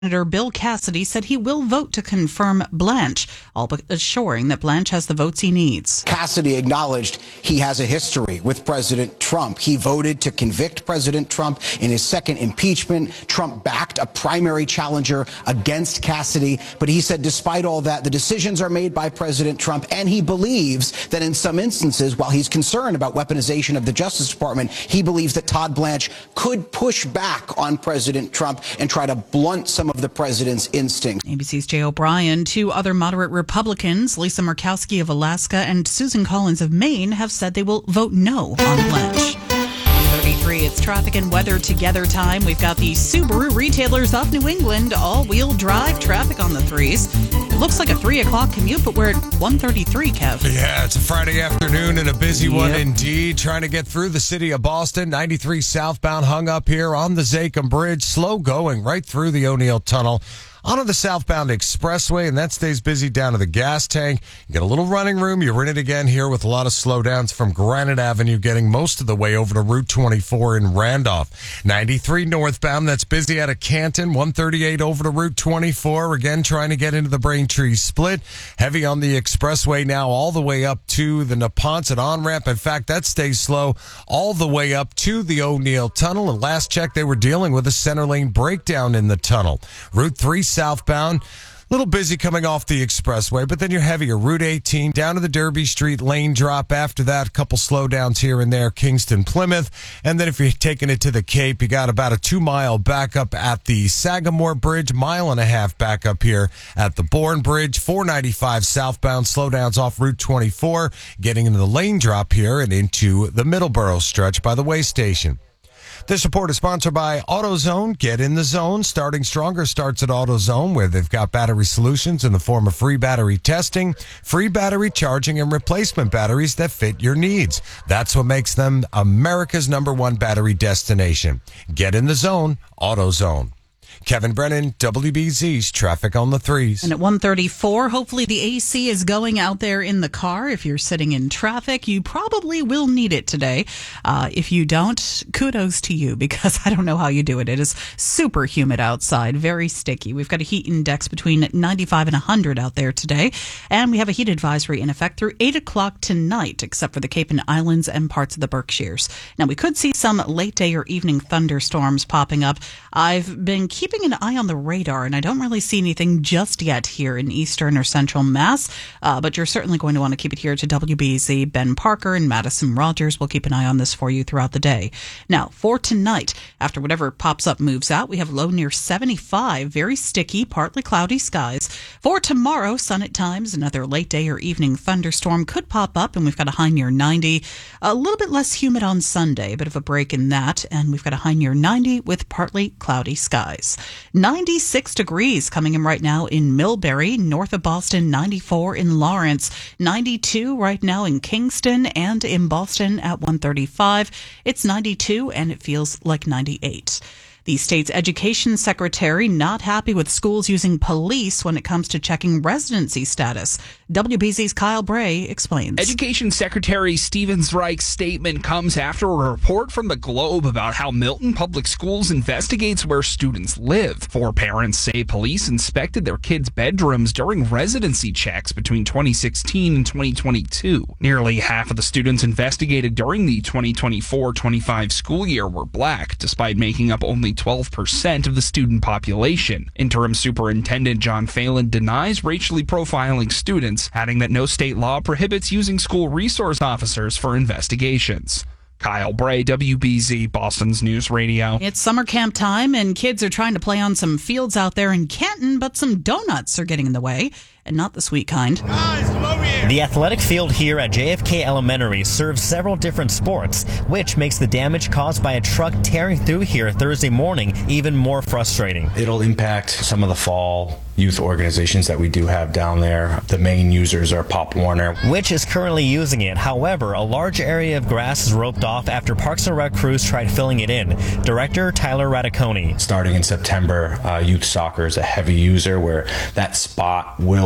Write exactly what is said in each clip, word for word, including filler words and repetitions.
Senator Bill Cassidy said he will vote to confirm Blanche, all but assuring that Blanche has the votes he needs. Cassidy acknowledged he has a history with President Trump. He voted to convict President Trump in his second impeachment. Trump backed a primary challenger against Cassidy. But he said despite all that, the decisions are made by President Trump. And he believes that in some instances, while he's concerned about weaponization of the Justice Department, he believes that Todd Blanche could push back on President Trump and try to blunt some of the president's instincts. A B C's Jay O'Brien. Two other moderate Republicans, Lisa Murkowski of Alaska and Susan Collins of Maine, have said they will vote no on Blanche. thirty-three, it's traffic and weather together time. We've got the Subaru retailers of New England, all-wheel drive traffic on the threes. It looks like a three o'clock commute, but we're at one thirty-three, Kev. Yeah, it's a Friday afternoon and a busy Yep. one indeed. Trying to get through the city of Boston. ninety-three southbound hung up here on the Zakim Bridge. Slow going right through the O'Neill Tunnel. Onto the southbound expressway, and that stays busy down to the gas tank. You get a little running room. You're in it again here with a lot of slowdowns from Granite Avenue, getting most of the way over to Route twenty-four in Randolph. ninety-three northbound, that's busy out of Canton. one thirty-eight over to Route twenty-four, again trying to get into the Braintree split. Heavy on the expressway now all the way up to the Neponset on-ramp. In fact, that stays slow all the way up to the O'Neill Tunnel. And last check, they were dealing with a center lane breakdown in the tunnel. Route three southbound, little busy coming off the expressway, but then you're heavier. Route eighteen down to the Derby Street lane drop. After that, a couple slowdowns here and there, Kingston, Plymouth. And then if you're taking it to the Cape, you got about a two-mile backup at the Sagamore Bridge, mile and a half backup here at the Bourne Bridge. four ninety-five southbound, slowdowns off Route twenty-four, getting into the lane drop here and into the Middleborough stretch by the way station. This report is sponsored by AutoZone. Get in the zone. Starting Stronger starts at AutoZone, where they've got battery solutions in the form of free battery testing, free battery charging, and replacement batteries that fit your needs. That's what makes them America's number one battery destination. Get in the zone, AutoZone. Kevin Brennan, W B Z's Traffic on the Threes. And at one thirty-four, hopefully the A C is going out there in the car. If you're sitting in traffic, you probably will need it today. Uh, if you don't, kudos to you, because I don't know how you do it. It is super humid outside, very sticky. We've got a heat index between ninety-five and one hundred out there today. And we have a heat advisory in effect through eight o'clock tonight, except for the Cape and Islands and parts of the Berkshires. Now, we could see some late day or evening thunderstorms popping up. I've been keeping an eye on the radar, and I don't really see anything just yet here in eastern or central Mass, uh, but you're certainly going to want to keep it here to W B Z. Ben Parker and Madison Rogers will keep an eye on this for you throughout the day. Now, for tonight, after whatever pops up moves out, we have low near seventy-five, very sticky, partly cloudy skies. For tomorrow, sun at times, another late day or evening thunderstorm could pop up, and we've got a high near ninety. A little bit less humid on Sunday, a bit of a break in that, and we've got a high near ninety with partly cloudy skies. ninety-six degrees coming in right now in Millbury, north of Boston, ninety-four in Lawrence, ninety-two right now in Kingston, and in Boston at one thirty-five. It's ninety-two, and it feels like ninety-eight. The state's education secretary not happy with schools using police when it comes to checking residency status. W B Z's Kyle Bray explains. Education Secretary Stephen Reich's statement comes after a report from the Globe about how Milton Public Schools investigates where students live. Four parents say police inspected their kids' bedrooms during residency checks between twenty sixteen and twenty twenty-two. Nearly half of the students investigated during the twenty twenty-four twenty-five school year were black, despite making up only twelve percent of the student population. Interim Superintendent John Phelan denies racially profiling students, adding that no state law prohibits using school resource officers for investigations. Kyle Bray, W B Z, Boston's News Radio. It's summer camp time, and kids are trying to play on some fields out there in Canton, but some donuts are getting in the way, and not the sweet kind. Guys, come over here. The athletic field here at J F K Elementary serves several different sports, which makes the damage caused by a truck tearing through here Thursday morning even more frustrating. It'll impact some of the fall youth organizations that we do have down there. The main users are Pop Warner, which is currently using it. However, a large area of grass is roped off after Parks and Rec crews tried filling it in. Director Tyler Radiconi. Starting in September, uh, youth soccer is a heavy user where that spot will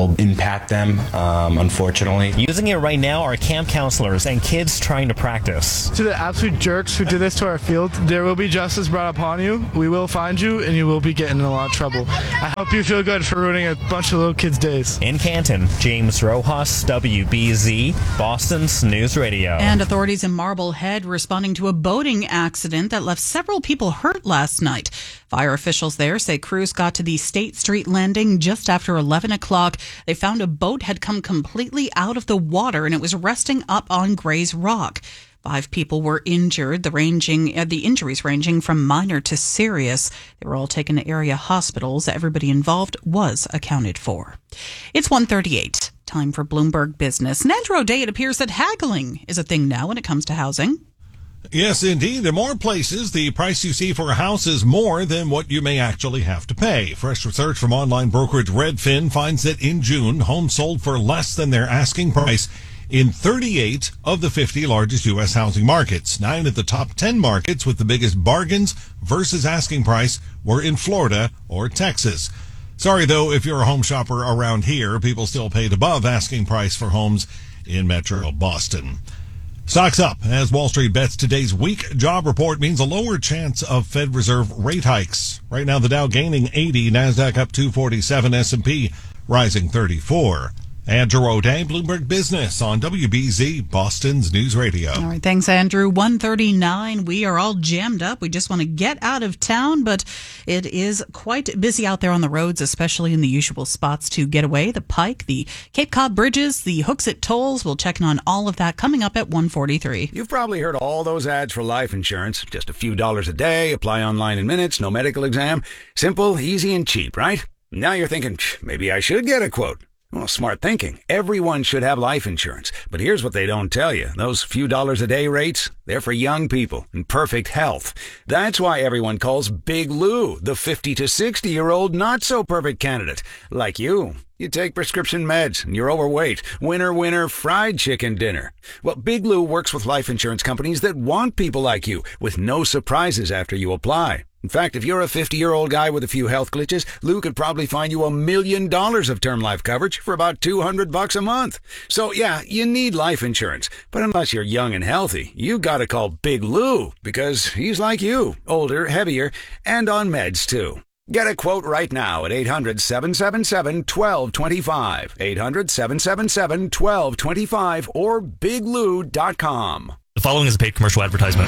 will impact them, um, unfortunately. Using it right now are camp counselors and kids trying to practice. To the absolute jerks who did this to our field, there will be justice brought upon you. We will find you, and you will be getting in a lot of trouble. I hope you feel good for ruining a bunch of little kids' days. In Canton, James Rojas, W B Z, Boston's News Radio. And authorities in Marblehead responding to a boating accident that left several people hurt last night. Fire officials there say crews got to the State Street landing just after eleven o'clock. They found a boat had come completely out of the water and it was resting up on Gray's Rock. Five people were injured, the ranging uh, the injuries ranging from minor to serious. They were all taken to area hospitals. Everybody involved was accounted for. It's one thirty-eight. Time for Bloomberg Business. And Andrew O'Day, it appears that haggling is a thing now when it comes to housing. Yes, indeed. In more places, the price you see for a house is more than what you may actually have to pay. Fresh research from online brokerage Redfin finds that in June, homes sold for less than their asking price in thirty-eight of the fifty largest U S housing markets. Nine of the top ten markets with the biggest bargains versus asking price were in Florida or Texas. Sorry, though, if you're a home shopper around here, people still paid above asking price for homes in Metro Boston. Stocks up as Wall Street bets today's weak job report means a lower chance of Fed Reserve rate hikes. Right now, the Dow gaining eighty, NASDAQ up two forty-seven, S and P rising thirty-four. Andrew O'Day, Bloomberg Business on W B Z, Boston's News Radio. All right, thanks, Andrew. one thirty-nine. We are all jammed up. We just want to get out of town, but it is quite busy out there on the roads, especially in the usual spots to get away. The Pike, the Cape Cod bridges, the Hooksett tolls. We'll check in on all of that coming up at one forty-three. You've probably heard all those ads for life insurance. Just a few dollars a day, apply online in minutes, no medical exam. Simple, easy, and cheap, right? Now you're thinking, maybe I should get a quote. Well, smart thinking. Everyone should have life insurance. But here's what they don't tell you. Those few dollars a day rates, they're for young people in perfect health. That's why everyone calls Big Lou the fifty to sixty-year-old not-so-perfect candidate. Like you. You take prescription meds, and you're overweight. Winner, winner, fried chicken dinner. Well, Big Lou works with life insurance companies that want people like you, with no surprises after you apply. In fact, if you're a fifty-year-old guy with a few health glitches, Lou could probably find you a million dollars of term life coverage for about two hundred bucks a month. So, yeah, you need life insurance. But unless you're young and healthy, you gotta call Big Lou, because he's like you, older, heavier, and on meds, too. Get a quote right now at eight hundred, seven seven seven, one two two five, eight hundred, seven seven seven, one two two five, or big lou dot com. The following is a paid commercial advertisement.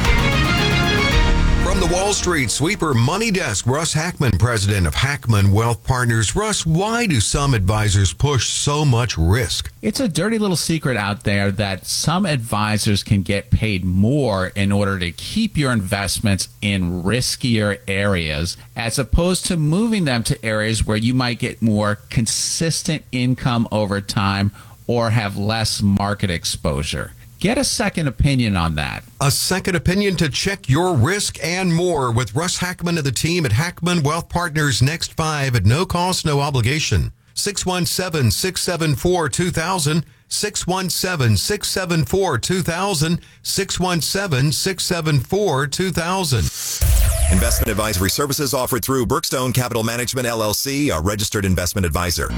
From the Wall Street Sweeper Money Desk, Russ Hackman, president of Hackman Wealth Partners. Russ, why do some advisors push so much risk? It's a dirty little secret out there that some advisors can get paid more in order to keep your investments in riskier areas, as opposed to moving them to areas where you might get more consistent income over time or have less market exposure. Get a second opinion on that. A second opinion to check your risk and more with Russ Hackman and the team at Hackman Wealth Partners. Next five at no cost, no obligation. six one seven, six seven four, two thousand. six one seven, six seven four, two thousand. six one seven, six seven four, two thousand. Investment advisory services offered through Brookstone Capital Management, L L C, a registered investment advisor.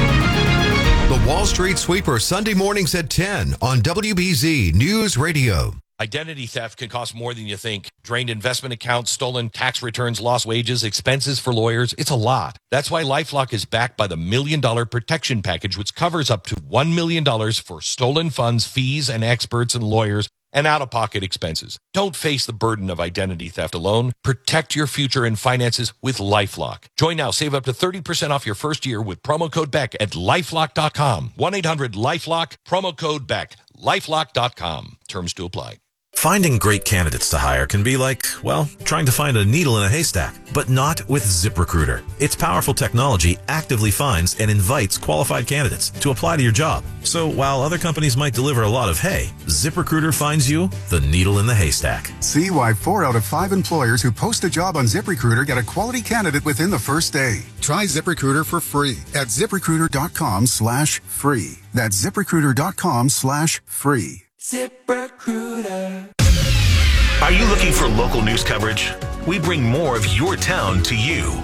The Wall Street Sweeper, Sunday mornings at ten on W B Z News Radio. Identity theft can cost more than you think. Drained investment accounts, stolen tax returns, lost wages, expenses for lawyers. It's a lot. That's why LifeLock is backed by the Million Dollar Protection Package, which covers up to one million dollars for stolen funds, fees, and experts and lawyers, and out-of-pocket expenses. Don't face the burden of identity theft alone. Protect your future and finances with LifeLock. Join now. Save up to thirty percent off your first year with promo code Beck at lifelock dot com. one eight hundred LifeLock, promo code Beck, lifelock dot com. Terms to apply. Finding great candidates to hire can be like, well, trying to find a needle in a haystack, but not with ZipRecruiter. Its powerful technology actively finds and invites qualified candidates to apply to your job. So while other companies might deliver a lot of hay, ZipRecruiter finds you the needle in the haystack. See why four out of five employers who post a job on ZipRecruiter get a quality candidate within the first day. Try ZipRecruiter for free at ZipRecruiter.com slash free. That's ZipRecruiter.com slash free. ZipRecruiter. Are you looking for local news coverage? We bring more of your town to you.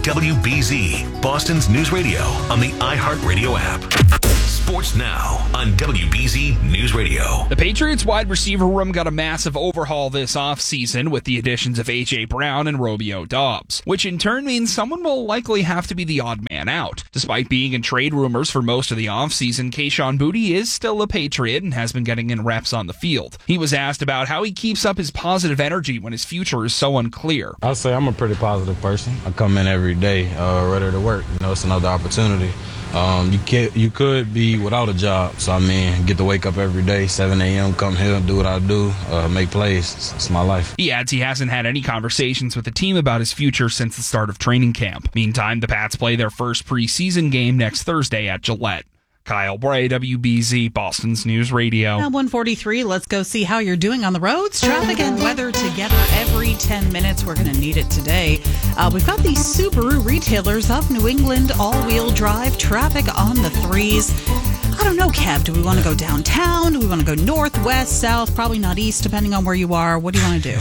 W B Z, Boston's news radio on the iHeartRadio app. Sports Now on W B Z News Radio. The Patriots wide receiver room got a massive overhaul this offseason with the additions of A J. Brown and Romeo Doubs, which in turn means someone will likely have to be the odd man out. Despite being in trade rumors for most of the offseason, Kayshon Boutte is still a Patriot and has been getting in reps on the field. He was asked about how he keeps up his positive energy when his future is so unclear. I'll say I'm a pretty positive person. I come in every day uh, ready to work. You know, it's another opportunity. Um, you can you could be without a job, so I mean, get to wake up every day, seven a.m., come here, do what I do, uh, make plays. It's, it's my life. He adds he hasn't had any conversations with the team about his future since the start of training camp. Meantime, the Pats play their first preseason game next Thursday at Gillette. Kyle Bray, W B Z, Boston's News Radio. At one forty-three, let's go see how you're doing on the roads. Traffic and weather together every ten minutes. We're going to need it today. Uh, we've got the Subaru retailers of New England, all-wheel drive, traffic on the threes. I don't know, Kev. Do we want to go downtown? Do we want to go north, west, south? Probably not east, depending on where you are. What do you want to do?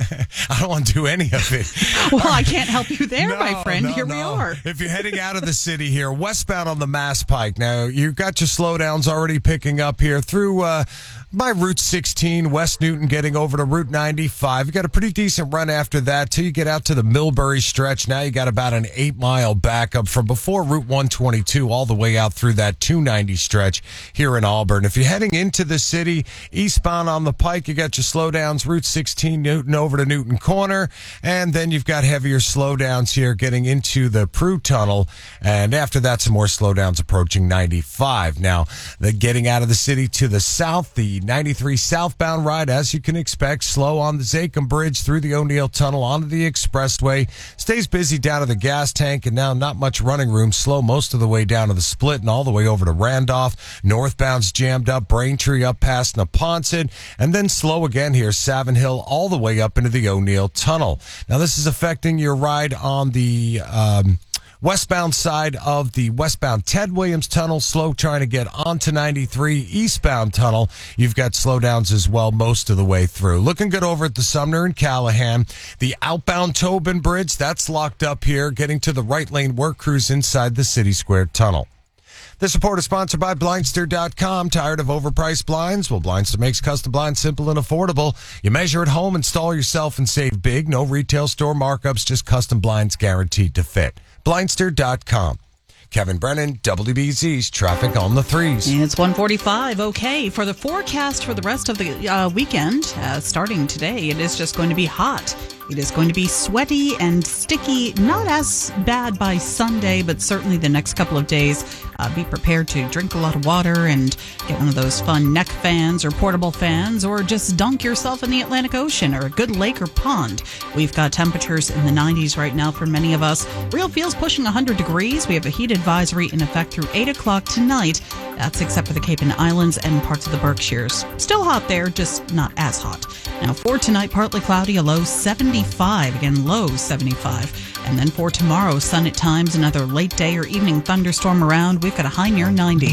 I don't want to do any of it. Well, I can't help you there, no, my friend. No, here no. we are. If you're heading out of the city here, westbound on the Mass Pike, now you've got your slowdowns already picking up here through uh, by Route sixteen, West Newton, getting over to Route ninety-five. You got a pretty decent run after that till you get out to the Millbury stretch. Now you got about an eight mile backup from before Route one twenty-two all the way out through that two ninety stretch here in Auburn. If you're heading into the city, eastbound on the Pike, you got your slowdowns, Route sixteen, Newton over to Newton Corner, and then you've got heavier slowdowns here getting into the Prue Tunnel, and after that, some more slowdowns approaching ninety-five. Now, the getting out of the city to the south, the ninety-three southbound ride, as you can expect, slow on the Zachem Bridge through the O'Neill Tunnel onto the expressway, stays busy down to the gas tank, and now not much running room, slow most of the way down to the Split and all the way over to Randolph. Northbound's jammed up, Braintree up past Neponset, and then slow again here, Savin Hill all the way up into the O'Neill Tunnel. Now, this is affecting your ride on the um, westbound side of the westbound Ted Williams Tunnel, slow trying to get onto ninety-three. Eastbound tunnel, you've got slowdowns as well most of the way through. Looking good over at the Sumner and Callahan. The outbound Tobin Bridge, that's locked up here, getting to the right lane work crews inside the City Square Tunnel. This report is sponsored by Blindster dot com. Tired of overpriced blinds? Well, Blindster makes custom blinds simple and affordable. You measure at home, install yourself, and save big. No retail store markups, just custom blinds guaranteed to fit. Blindster dot com. Kevin Brennan, W B Z's Traffic on the Threes. It's one forty-five. Okay, for the forecast for the rest of the uh, weekend, uh, starting today, it is just going to be hot. It is going to be sweaty and sticky, not as bad by Sunday, but certainly the next couple of days. Uh, be prepared to drink a lot of water and get one of those fun neck fans or portable fans, or just dunk yourself in the Atlantic Ocean or a good lake or pond. We've got temperatures in the nineties right now for many of us. Real feels pushing one hundred degrees. We have a heat advisory in effect through eight o'clock tonight. That's except for the Cape and Islands and parts of the Berkshires. Still hot there, just not as hot. Now for tonight, partly cloudy, a low seventy-five. Again, low seventy-five. And then for tomorrow, sun at times, another late day or evening thunderstorm around. We've got a high near ninety.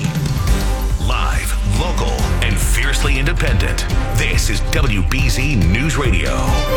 Live, local, and fiercely independent. This is W B Z News Radio.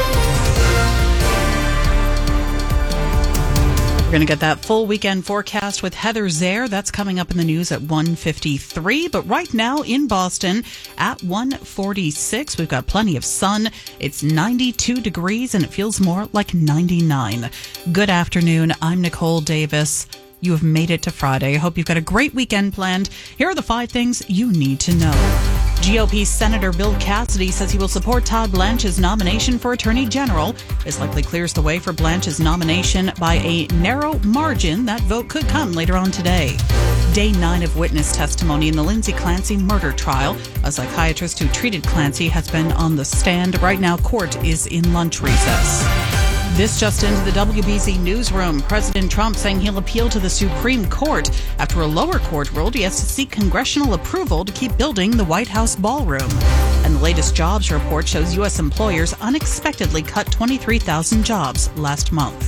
We're going to get that full weekend forecast with Heather Zare. That's coming up in the news at one fifty-three. But right now in Boston at one forty-six, we've got plenty of sun. It's ninety-two degrees and it feels more like ninety-nine. Good afternoon. I'm Nicole Davis. You have made it to Friday. I hope you've got a great weekend planned. Here are the five things you need to know. G O P Senator Bill Cassidy says he will support Todd Blanche's nomination for Attorney General. This likely clears the way for Blanche's nomination by a narrow margin. That vote could come later on today. Day nine of witness testimony in the Lindsay Clancy murder trial. A psychiatrist who treated Clancy has been on the stand. Right now, court is in lunch recess. This just into the W B Z newsroom. President Trump saying he'll appeal to the Supreme Court. After a lower court ruled he has to seek congressional approval to keep building the White House ballroom. And the latest jobs report shows U S employers unexpectedly cut twenty-three thousand jobs last month.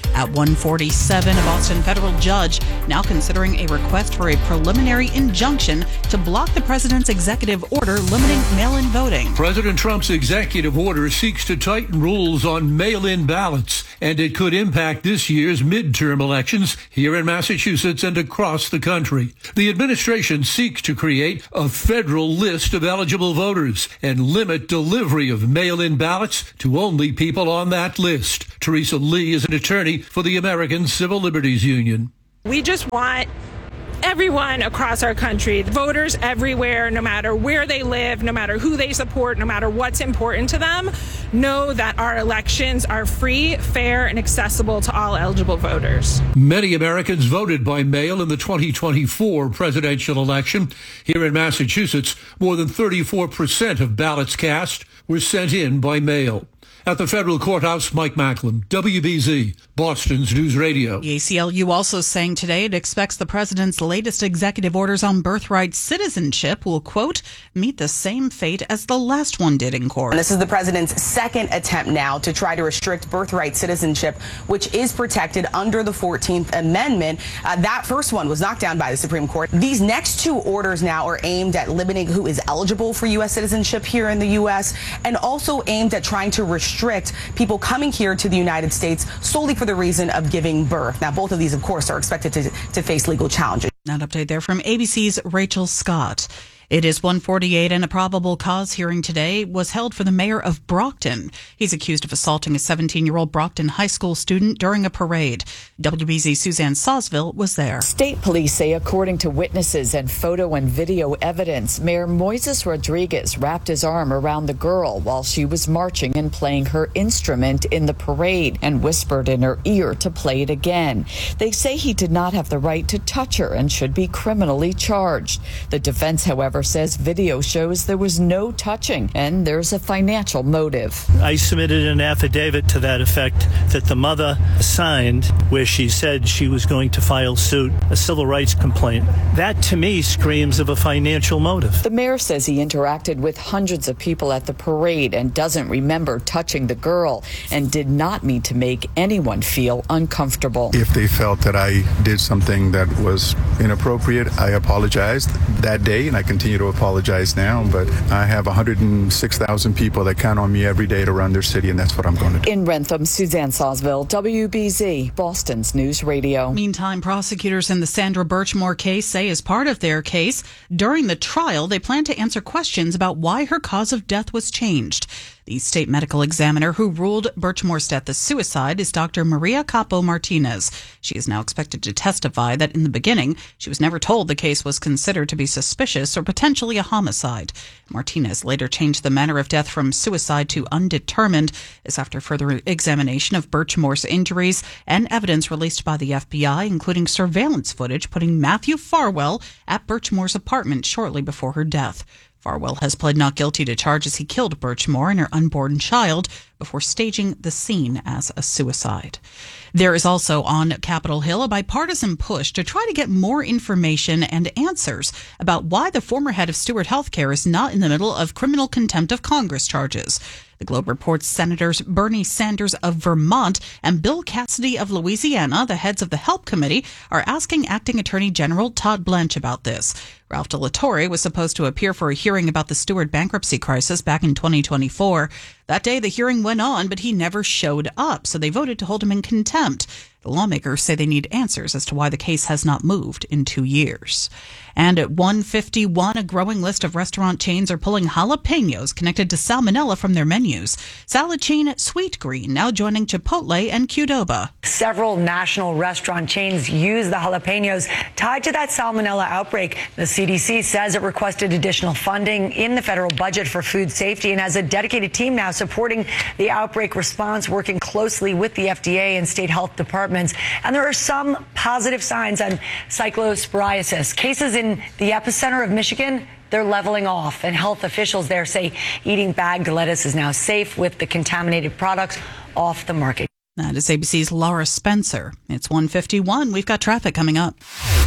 At one forty-seven, a Boston federal judge now considering a request for a preliminary injunction to block the president's executive order limiting mail-in voting. President Trump's executive order seeks to tighten rules on mail-in ballots, and it could impact this year's midterm elections here in Massachusetts and across the country. The administration seeks to create a federal list of eligible voters and limit delivery of mail-in ballots to only people on that list. Teresa Lee is an attorney for the American Civil Liberties Union. We just want everyone across our country, voters everywhere, no matter where they live, no matter who they support, no matter what's important to them, know that our elections are free, fair, and accessible to all eligible voters. Many Americans voted by mail in the twenty twenty-four presidential election. Here in Massachusetts, more than thirty-four percent of ballots cast were sent in by mail. At the federal courthouse, Mike Macklin, W B Z, Boston's News Radio. The A C L U also saying today it expects the president's latest executive orders on birthright citizenship will, quote, meet the same fate as the last one did in court. And this is the president's second attempt now to try to restrict birthright citizenship, which is protected under the fourteenth Amendment. Uh, that first one was knocked down by the Supreme Court. These next two orders now are aimed at limiting who is eligible for U S citizenship here in the U S and also aimed at trying to restrict restrict people coming here to the United States solely for the reason of giving birth. Now, both of these, of course, are expected to, to face legal challenges. That update there from A B C's Rachel Scott. It is one forty-eight, and a probable cause hearing today was held for the mayor of Brockton. He's accused of assaulting a seventeen-year-old Brockton high school student during a parade. W B Z Suzanne Sawsville was there. State police say, according to witnesses and photo and video evidence, Mayor Moises Rodriguez wrapped his arm around the girl while she was marching and playing her instrument in the parade and whispered in her ear to play it again. They say he did not have the right to touch her and should be criminally charged. The defense, however, says video shows there was no touching and there's a financial motive. I submitted an affidavit to that effect that the mother signed where she said she was going to file suit, a civil rights complaint. That to me screams of a financial motive. The mayor says he interacted with hundreds of people at the parade and doesn't remember touching the girl and did not mean to make anyone feel uncomfortable. If they felt that I did something that was inappropriate, I apologized that day and I continue to apologize now, but I have one hundred six thousand people that count on me every day to run their city, and that's what I'm going to do. In Rentham, Suzanne Sawsville, W B Z, Boston's News Radio. Meantime, prosecutors in the Sandra Birchmore case say as part of their case, during the trial, they plan to answer questions about why her cause of death was changed. The state medical examiner who ruled Birchmore's death a suicide is Doctor Maria Capo Martinez. She is now expected to testify that in the beginning, she was never told the case was considered to be suspicious or potentially a homicide. Martinez later changed the manner of death from suicide to undetermined, as after further examination of Birchmore's injuries and evidence released by the F B I, including surveillance footage putting Matthew Farwell at Birchmore's apartment shortly before her death. Farwell has pled not guilty to charges he killed Birchmore and her unborn child before staging the scene as a suicide. There is also on Capitol Hill a bipartisan push to try to get more information and answers about why the former head of Steward Healthcare is not in the middle of criminal contempt of Congress charges. The Globe reports Senators Bernie Sanders of Vermont and Bill Cassidy of Louisiana, the heads of the HELP Committee, are asking Acting Attorney General Todd Blanche about this. Ralph DeLatorre was supposed to appear for a hearing about the Steward bankruptcy crisis back in twenty twenty-four. That day, the hearing went on, but he never showed up, so they voted to hold him in contempt. The lawmakers say they need answers as to why the case has not moved in two years. And at one fifty-one, a growing list of restaurant chains are pulling jalapenos connected to salmonella from their menus. Salad chain Sweet Green now joining Chipotle and Qdoba. Several national restaurant chains use the jalapenos tied to that salmonella outbreak. The C D C says it requested additional funding in the federal budget for food safety and has a dedicated team now supporting the outbreak response, working closely with the F D A and state health departments. And there are some positive signs on cyclosporiasis. Cases in the epicenter of Michigan, they're leveling off, and health officials there say eating bagged lettuce is now safe with the contaminated products off the market. That is A B C's Laura Spencer. It's one fifty-one. We've got traffic coming up.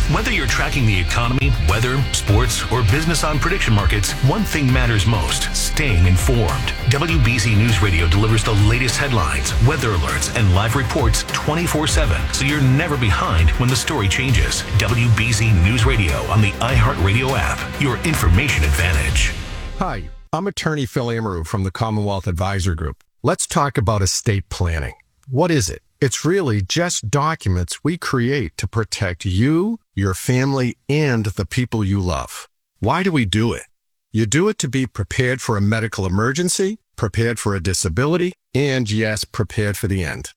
Whether you're tracking the economy, weather, sports, or business on prediction markets, one thing matters most: staying informed. W B Z News Radio delivers the latest headlines, weather alerts, and live reports twenty-four seven, so you're never behind when the story changes. W B Z News Radio on the iHeartRadio app, your information advantage. Hi, I'm attorney Phil Amaru from the Commonwealth Advisor Group. Let's talk about estate planning. What is it? It's really just documents we create to protect you, your family, and the people you love. Why do we do it? You do it to be prepared for a medical emergency, prepared for a disability, and yes, prepared for the end.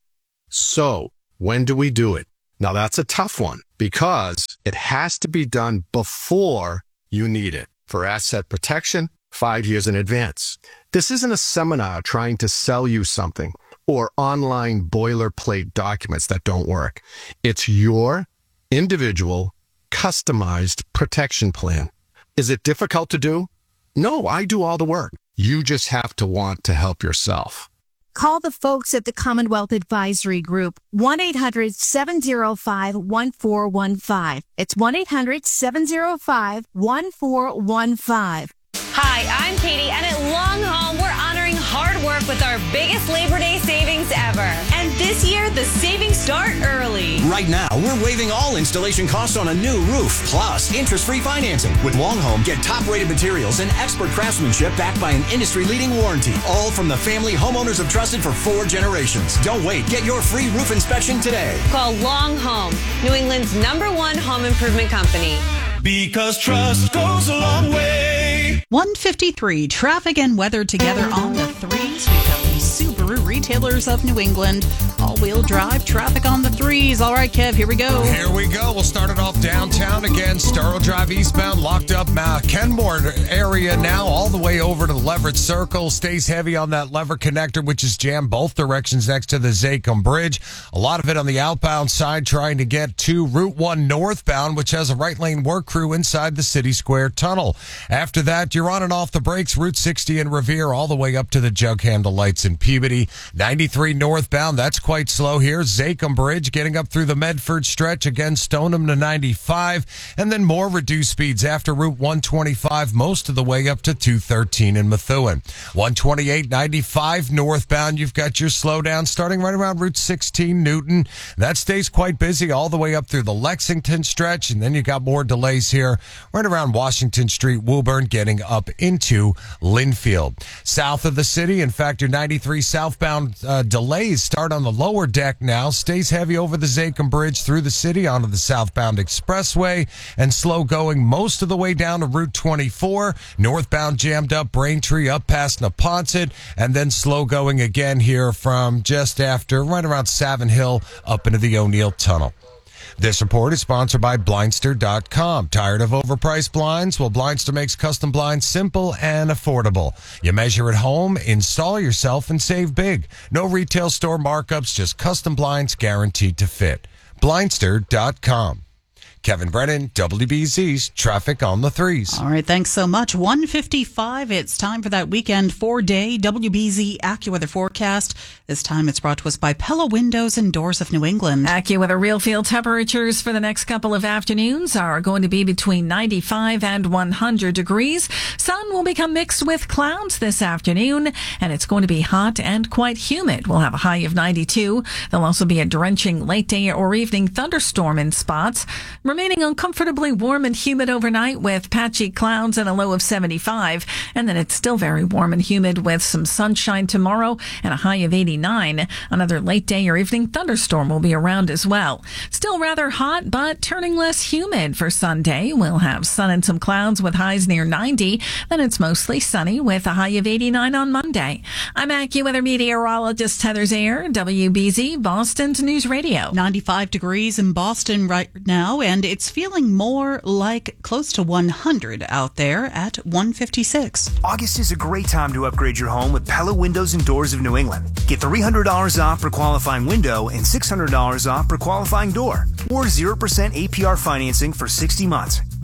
So, when do we do it? Now that's a tough one because it has to be done before you need it. For asset protection, five years in advance. This isn't a seminar trying to sell you something or online boilerplate documents that don't work. It's your individual, customized protection plan. Is it difficult to do? No, I do all the work. You just have to want to help yourself. Call the folks at the Commonwealth Advisory Group, one eight hundred seven oh five one four one five. It's one eight hundred seven oh five one four one five. Hi, I'm Katie, and at Long Home, we're honoring hard work with our biggest Labor Day savings ever. And this year, the savings start early. Right now, we're waiving all installation costs on a new roof, plus interest-free financing. With Long Home, get top-rated materials and expert craftsmanship backed by an industry-leading warranty, all from the family homeowners have trusted for four generations. Don't wait. Get your free roof inspection today. Call Long Home, New England's number one home improvement company. Because trust goes a long way. one fifty-three, traffic and weather together on the threes. We've got the Subaru Retailers of New England. All-wheel drive traffic on the threes. All right, Kev, here we go. Here we go. We'll start it off downtown again. Starl Drive eastbound, locked up. Uh, Kenmore area now, all the way over to the Leverett Circle. Stays heavy on that lever connector, which is jammed both directions next to the Zachem Bridge. A lot of it on the outbound side, trying to get to Route one northbound, which has a right lane work crew inside the City Square Tunnel. After that, you're on and off the brakes, Route sixty in Revere, all the way up to the jug handle lights in Peabody. ninety-three northbound, that's quite slow here. Zachem Bridge getting up through the Medford stretch, again Stoneham to ninety-five, and then more reduced speeds after Route one twenty-five, most of the way up to two thirteen in Methuen. one twenty-eight ninety-five northbound, you've got your slowdown starting right around Route sixteen Newton. That stays quite busy all the way up through the Lexington stretch, and then you got more delays here right around Washington Street, Woburn, getting up into Linfield. South of the city, in fact, your ninety-three southbound uh, delays start on the lower deck now. Stays heavy over the Zachem Bridge through the city onto the southbound expressway, and slow going most of the way down to Route twenty-four. Northbound jammed up Braintree up past Neponset, and then slow going again here from just after, right around Savin Hill up into the O'Neill Tunnel. This report is sponsored by Blindster dot com. Tired of overpriced blinds? Well, Blindster makes custom blinds simple and affordable. You measure at home, install yourself, and save big. No retail store markups, just custom blinds guaranteed to fit. Blindster dot com. Kevin Brennan, W B Z's Traffic on the Threes. All right, thanks so much. one fifty-five, it's time for that weekend four-day W B Z AccuWeather forecast. This time it's brought to us by Pella Windows and Doors of New England. AccuWeather real field temperatures for the next couple of afternoons are going to be between ninety-five and one hundred degrees. Sun will become mixed with clouds this afternoon, and it's going to be hot and quite humid. We'll have a high of ninety-two. There'll also be a drenching late day or evening thunderstorm in spots. Remaining uncomfortably warm and humid overnight with patchy clouds and a low of seventy-five. And then it's still very warm and humid with some sunshine tomorrow and a high of eighty-nine. Another late day or evening thunderstorm will be around as well. Still rather hot, but turning less humid for Sunday. We'll have sun and some clouds with highs near ninety. Then it's mostly sunny with a high of eighty-nine on Monday. I'm AccuWeather meteorologist Heather Zayer, W B Z Boston's News Radio. ninety-five degrees in Boston right now, and it's feeling more like close to one hundred out there at one fifty-six. August is a great time to upgrade your home with Pella Windows and Doors of New England. Get three hundred dollars off for qualifying window and six hundred dollars off for qualifying door, or zero percent A P R financing for sixty months.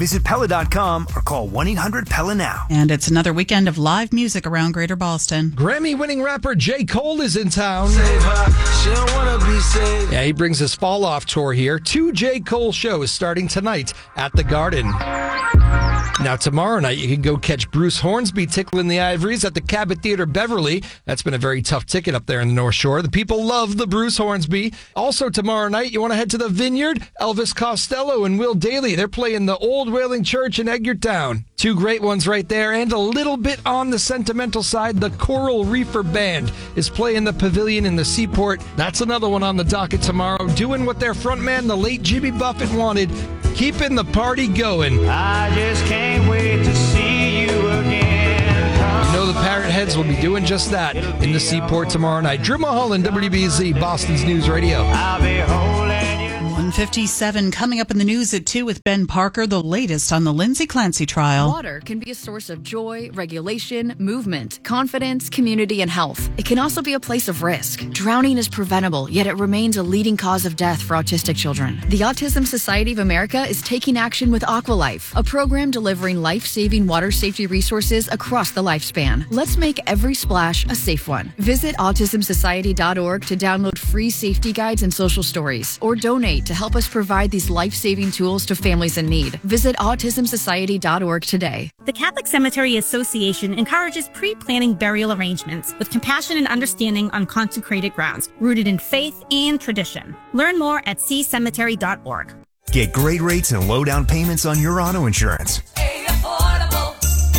Visit Pella dot com or call one eight hundred Pella now. And it's another weekend of live music around Greater Boston. Grammy-winning rapper J. Cole is in town. Save her, she don't wanna be saved. Yeah, he brings his fall-off tour here. Two J. Cole shows starting tonight at the Garden. Now, tomorrow night, you can go catch Bruce Hornsby tickling the Ivories at the Cabot Theater Beverly. That's been a very tough ticket up there in the North Shore. The people love the Bruce Hornsby. Also, tomorrow night, you want to head to the Vineyard? Elvis Costello and Will Daly. They're playing the Old Whaling Church in Edgartown. Two great ones right there. And a little bit on the sentimental side, the Coral Reefer Band is playing the Pavilion in the Seaport. That's another one on the docket tomorrow, doing what their frontman, the late Jimmy Buffett, wanted, keeping the party going. I just can't wait to see you again. You know the Parrot Heads will be doing just that in the Seaport tomorrow night. Drew Mulholland, W B Z, Boston's News Radio. I'll be holding you. one fifty-seven coming up in the news at two with Ben Parker, the latest on the Lindsay Clancy trial. Water can be a source of joy, regulation, movement, confidence, community, and health. It can also be a place of risk. Drowning is preventable, yet it remains a leading cause of death for autistic children. The Autism Society of America is taking action with Aqualife, a program delivering life-saving water safety resources across the lifespan. Let's make every splash a safe one. Visit autism society dot org to download free safety guides and social stories, or donate to help us provide these life-saving tools to families in need. Visit autism society dot org today. The Catholic Cemetery Association encourages pre-planning burial arrangements with compassion and understanding on consecrated grounds, rooted in faith and tradition. Learn more at c cemetery dot org. Get great rates and low down payments on your auto insurance. A affordable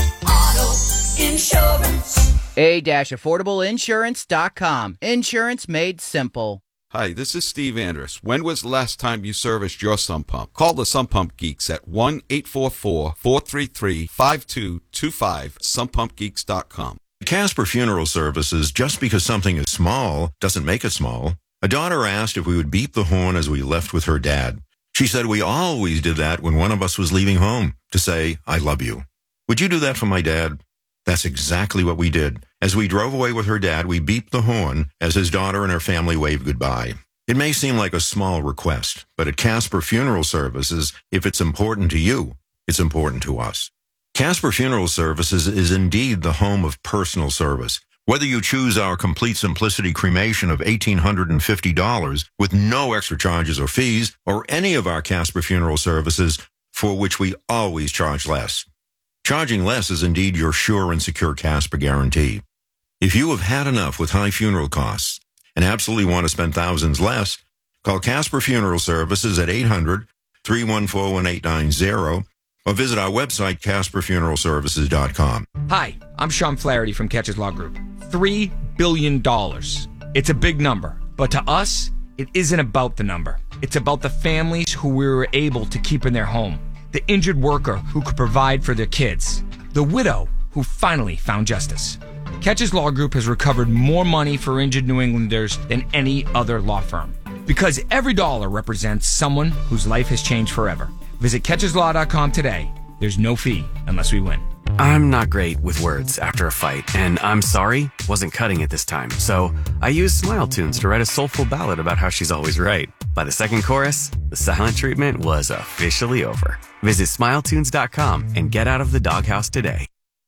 auto insurance. a dash affordable insurance dot com. Insurance made simple. Hi, this is Steve Andrus. When was the last time you serviced your sump pump? Call the Sump Pump Geeks at one eight four four, four three three, five two two five, sump pump geeks dot com. Casper Funeral Services, just because something is small doesn't make it small. A daughter asked if we would beep the horn as we left with her dad. She said we always did that when one of us was leaving home, to say, I love you. Would you do that for my dad? That's exactly what we did. As we drove away with her dad, we beeped the horn as his daughter and her family waved goodbye. It may seem like a small request, but at Casper Funeral Services, if it's important to you, it's important to us. Casper Funeral Services is indeed the home of personal service. Whether you choose our Complete Simplicity cremation of one thousand eight hundred fifty dollars with no extra charges or fees, or any of our Casper Funeral Services for which we always charge less. Charging less is indeed your sure and secure Casper guarantee. If you have had enough with high funeral costs and absolutely want to spend thousands less, call Casper Funeral Services at eight hundred, three one four, one eight nine zero or visit our website, casper funeral services dot com. Hi, I'm Sean Flaherty from Catches Law Group. Three billion dollars. It's a big number, but to us, it isn't about the number. It's about the families who we were able to keep in their home. The injured worker who could provide for their kids. The widow who finally found justice. Catches Law Group has recovered more money for injured New Englanders than any other law firm. Because every dollar represents someone whose life has changed forever. Visit catches law dot com today. There's no fee unless we win. I'm not great with words after a fight, and I'm sorry wasn't cutting it this time. So I used Smile Tunes to write a soulful ballad about how she's always right. By the second chorus, the silent treatment was officially over. Visit smile tunes dot com and get out of the doghouse today.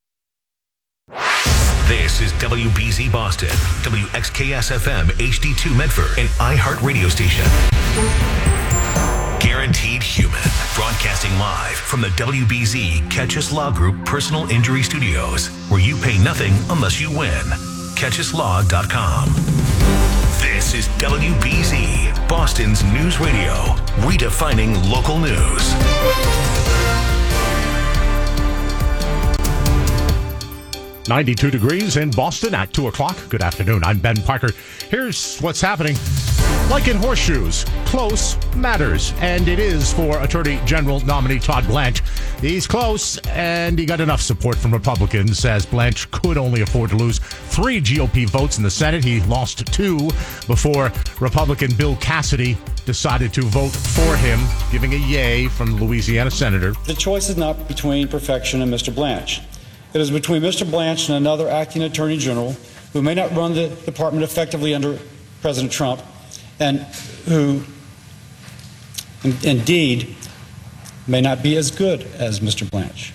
This is W B Z Boston, W X K S F M H D two Medford, an iHeart radio station. Guaranteed Human, broadcasting live from the W B Z Catches Law Group Personal Injury Studios, where you pay nothing unless you win. catches law dot com. This is W B Z, Boston's news radio, redefining local news. ninety-two degrees in Boston at two o'clock. Good afternoon. I'm Ben Parker. Here's what's happening. Like in horseshoes, close matters, and it is for Attorney General nominee Todd Blanche. He's close, and he got enough support from Republicans, as Blanche could only afford to lose three G O P votes in the Senate. He lost two before Republican Bill Cassidy decided to vote for him, giving a yay from the Louisiana senator. The choice is not between perfection and Mister Blanche. It is between Mister Blanche and another acting attorney general who may not run the department effectively under President Trump, and who in, indeed may not be as good as Mister Blanche.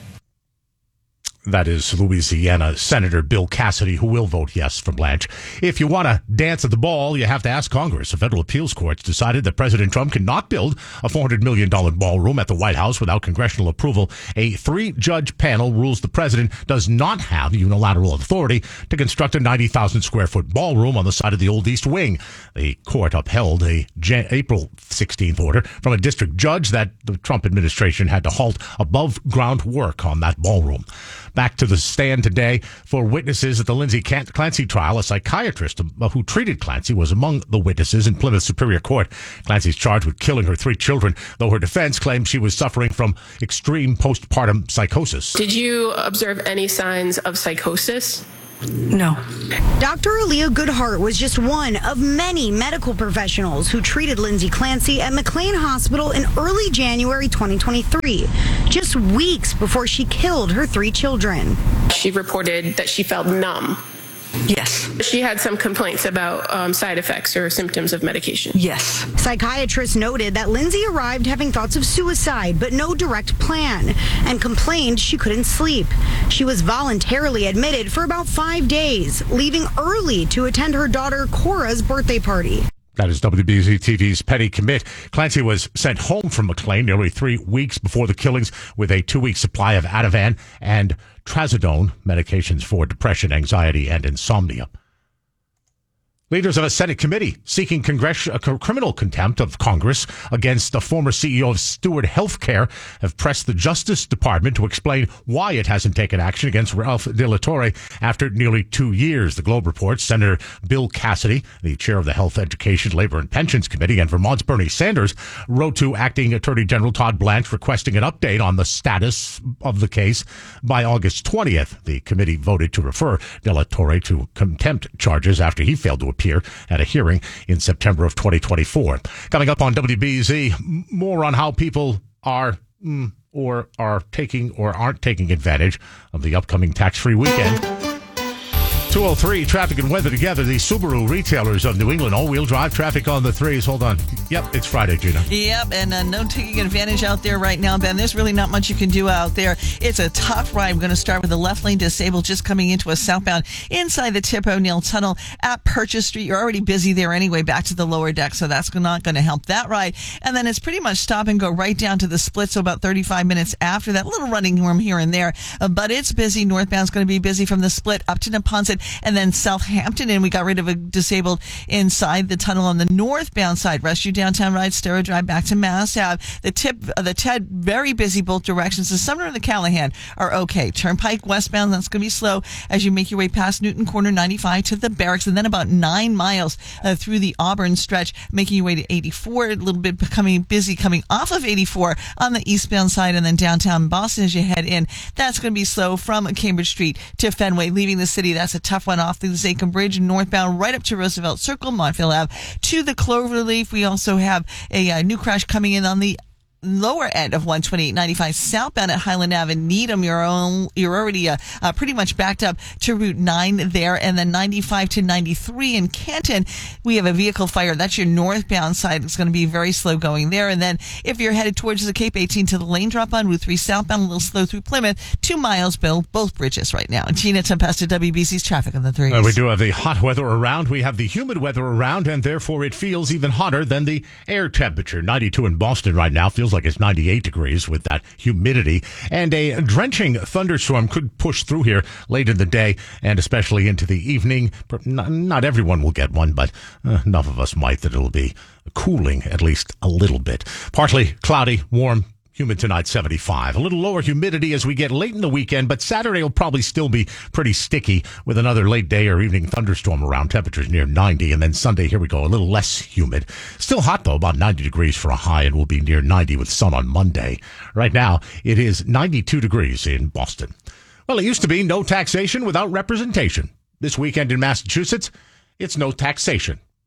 That is Louisiana Senator Bill Cassidy, who will vote yes for Blanche. If you want to dance at the ball, you have to ask Congress. The federal appeals courts decided that President Trump cannot build a four hundred million dollars ballroom at the White House without congressional approval. A three-judge panel rules the president does not have unilateral authority to construct a ninety thousand square foot ballroom on the side of the old East Wing. The court upheld a Jan- April sixteenth order from a district judge that the Trump administration had to halt above-ground work on that ballroom. Back to the stand today for witnesses at the Lindsay Clancy trial. A psychiatrist who treated Clancy was among the witnesses in Plymouth Superior Court. Clancy's charged with killing her three children, though her defense claims she was suffering from extreme postpartum psychosis. Did you observe any signs of psychosis? No. Doctor Aaliyah Goodhart was just one of many medical professionals who treated Lindsay Clancy at McLean Hospital in early January twenty twenty-three, just weeks before she killed her three children. She reported that she felt numb. Yes. She had some complaints about um, side effects or symptoms of medication. Yes. Psychiatrists noted that Lindsay arrived having thoughts of suicide, but no direct plan, and complained she couldn't sleep. She was voluntarily admitted for about five days, leaving early to attend her daughter Cora's birthday party. That is W B Z T V's Penny Commit. Clancy was sent home from McLean nearly three weeks before the killings with a two-week supply of Ativan and Trazodone, medications for depression, anxiety, and insomnia. Leaders of a Senate committee seeking congress- uh, criminal contempt of Congress against the former C E O of Steward Healthcare have pressed the Justice Department to explain why it hasn't taken action against Ralph De La Torre after nearly two years. The Globe reports Senator Bill Cassidy, the chair of the Health, Education, Labor, and Pensions Committee, and Vermont's Bernie Sanders wrote to Acting Attorney General Todd Blanche requesting an update on the status of the case by August twentieth. The committee voted to refer De La Torre to contempt charges after he failed to appear at a hearing in September of twenty twenty-four. Coming up on W B Z, more on how people are mm, or are taking or aren't taking advantage of the upcoming tax-free weekend. two oh three, traffic and weather together. The Subaru retailers of New England, all-wheel drive traffic on the threes. Hold on. Yep, it's Friday, Gina. Yep, and uh, no taking advantage out there right now, Ben. There's really not much you can do out there. It's a tough ride. We're going to start with the left lane disabled just coming into a southbound inside the Tip O'Neill Tunnel at Purchase Street. You're already busy there anyway, back to the lower deck, so that's not going to help that ride. And then it's pretty much stop and go right down to the split, so about thirty-five minutes after that, little running room here and there. Uh, but it's busy. Northbound's going to be busy from the split up to Neponset and then Southampton, and we got rid of a disabled inside the tunnel on the northbound side. Rescue Downtown Ride, Stero Drive back to Mass Ave. The tip, uh, the Ted, very busy both directions. The Sumner and the Callahan are okay. Turnpike westbound, that's going to be slow as you make your way past Newton Corner ninety-five to the barracks, and then about nine miles uh, through the Auburn stretch, making your way to eighty-four. A little bit becoming busy coming off of eighty-four on the eastbound side, and then downtown Boston as you head in. That's going to be slow from Cambridge Street to Fenway, leaving the city. That's a tough one off the Zachem Bridge, northbound right up to Roosevelt Circle, Montville Ave to the Cloverleaf. We also have a, a new crash coming in on the lower end of one twenty-eight ninety-five southbound at Highland Ave in Needham. You're, on, you're already uh, uh, pretty much backed up to Route nine there, and then ninety-five to ninety-three in Canton. We have a vehicle fire. That's your northbound side. It's going to be very slow going there. And then if you're headed towards the Cape eighteen to the lane drop on Route three southbound, a little slow through Plymouth. Two miles, Bill, both bridges right now. Gina Tempesta, W B C's traffic on the threes. Uh, we do have the hot weather around. We have the humid weather around, and therefore it feels even hotter than the air temperature. ninety-two in Boston right now. Feels like it's ninety-eight degrees with that humidity, and a drenching thunderstorm could push through here late in the day and especially into the evening. Not, not everyone will get one, but uh, enough of us might that it'll be cooling at least a little bit. Partly cloudy, warm, humid tonight, seventy-five. A little lower humidity as we get late in the weekend, but Saturday will probably still be pretty sticky with another late day or evening thunderstorm around, temperatures near ninety. And then Sunday, here we go, a little less humid. Still hot, though, about ninety degrees for a high, and we'll be near ninety with sun on Monday. Right now, it is ninety-two degrees in Boston. Well, it used to be no taxation without representation. This weekend in Massachusetts, it's no taxation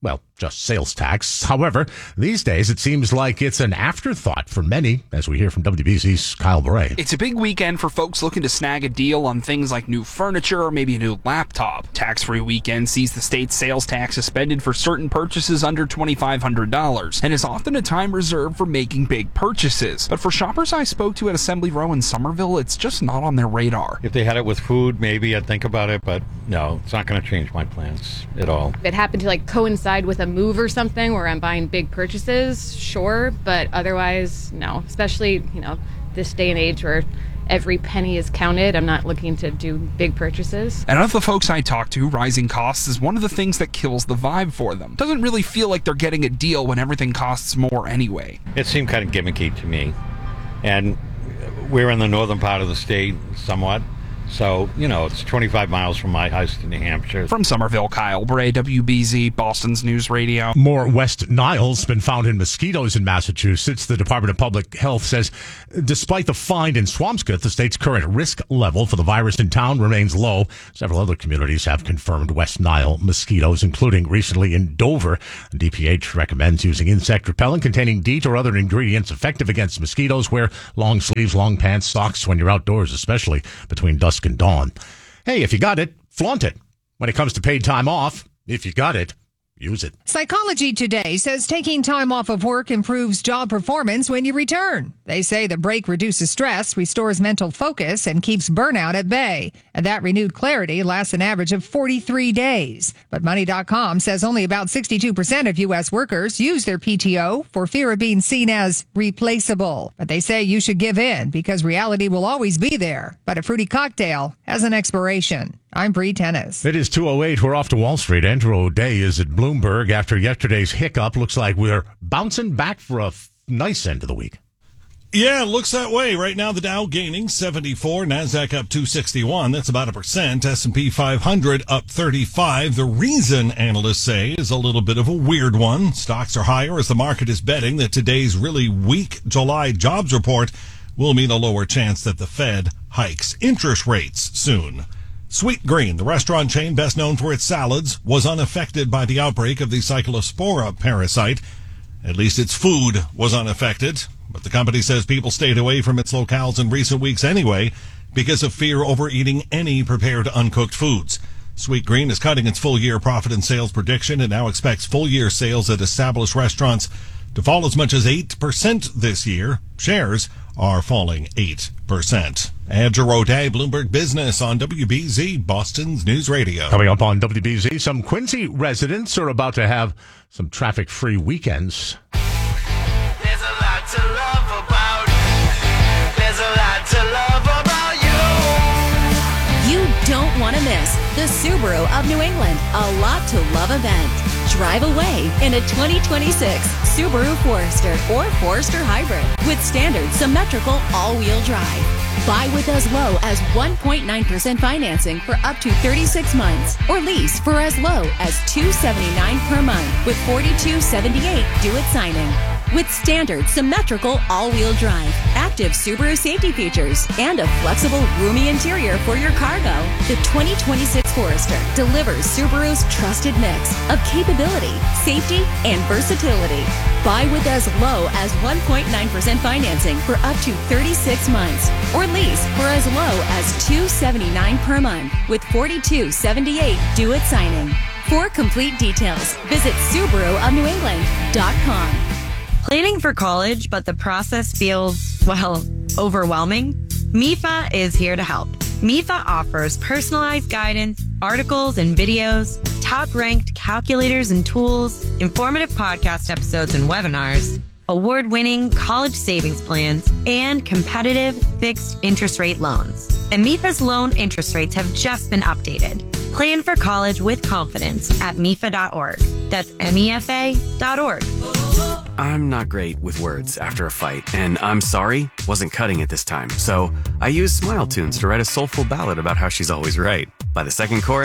well, just sales tax. However, these days it seems like it's an afterthought for many, as we hear from W B Z's Kyle Bray. It's a big weekend for folks looking to snag a deal on things like new furniture or maybe a new laptop. Tax-free weekend sees the state's sales tax suspended for certain purchases under two thousand five hundred dollars and is often a time reserved for making big purchases. But for shoppers I spoke to at Assembly Row in Somerville, it's just not on their radar. If they had it with food, maybe I'd think about it, but no, it's not going to change my plans at all. If it happened to like coincide with a move or something where I'm buying big purchases, sure, but otherwise, no. Especially, you know, this day and age where every penny is counted. I'm not looking to do big purchases. And of the folks I talk to, rising costs is one of the things that kills the vibe for them. Doesn't really feel like they're getting a deal when everything costs more anyway. It seemed kind of gimmicky to me. And we're in the northern part of the state somewhat. So, you know, it's twenty-five miles from my house to New Hampshire. From Somerville, Kyle Bray, W B Z, Boston's News Radio. More West Nile's been found in mosquitoes in Massachusetts. The Department of Public Health says despite the find in Swampscott, the state's current risk level for the virus in town remains low. Several other communities have confirmed West Nile mosquitoes, including recently in Dover. D P H recommends using insect repellent containing DEET or other ingredients effective against mosquitoes. Wear long sleeves, long pants, socks when you're outdoors, especially between dusk and dawn. Hey, if you got it, flaunt it. When it comes to paid time off, if you got it, use it. Psychology Today says taking time off of work improves job performance when you return. They say the break reduces stress, restores mental focus, and keeps burnout at bay. And that renewed clarity lasts an average of forty-three days. But Money dot com says only about sixty-two percent of U S workers use their P T O for fear of being seen as replaceable. But they say you should give in because reality will always be there. But a fruity cocktail has an expiration. I'm Bree Tennis. It is two oh eight. We're off to Wall Street. Andrew O'Day is at Bloomberg after yesterday's hiccup. Looks like we're bouncing back for a f- nice end of the week. Yeah, it looks that way. Right now, the Dow gaining seventy-four, NASDAQ up two sixty-one. That's about a percent. S and P five hundred up thirty-five. The reason, analysts say, is a little bit of a weird one. Stocks are higher as the market is betting that today's really weak July jobs report will mean a lower chance that the Fed hikes interest rates soon. Sweet Green, the restaurant chain best known for its salads, was unaffected by the outbreak of the Cyclospora parasite. At least its food was unaffected, but the company says people stayed away from its locales in recent weeks anyway because of fear over eating any prepared uncooked foods. Sweet Green is cutting its full-year profit and sales prediction and now expects full-year sales at established restaurants to fall as much as eight percent this year. Shares are falling eight percent. Andrew O'Day, Bloomberg Business on W B Z, Boston's News Radio. Coming up on W B Z, some Quincy residents are about to have some traffic-free weekends. There's a lot to love about. There's a lot to love about you. You don't want to miss the Subaru of New England, a lot to love event. Drive away in a twenty twenty-six Subaru Forester or Forester Hybrid with standard symmetrical all-wheel drive. Buy with as low as one point nine percent financing for up to thirty-six months or lease for as low as two hundred seventy-nine dollars per month with forty-two seventy-eight due at signing. With standard symmetrical all-wheel drive, active Subaru safety features, and a flexible, roomy interior for your cargo, the twenty twenty-six Forester delivers Subaru's trusted mix of capability, safety, and versatility. Buy with as low as one point nine percent financing for up to thirty-six months or lease for as low as two hundred seventy-nine dollars per month with forty-two seventy-eight due at signing. For complete details, visit Subaru of New England dot com. Planning for college, but the process feels, well, overwhelming? M I F A is here to help. M I F A offers personalized guidance, articles and videos, top-ranked calculators and tools, informative podcast episodes and webinars, award-winning college savings plans, and competitive fixed interest rate loans. And M I F A's loan interest rates have just been updated. Plan for college with confidence at M I F A dot org. That's M E F A dot org. I'm not great with words after a fight, and I'm sorry, wasn't cutting it this time. So I used Smile Tunes to write a soulful ballad about how she's always right. By the second chorus, the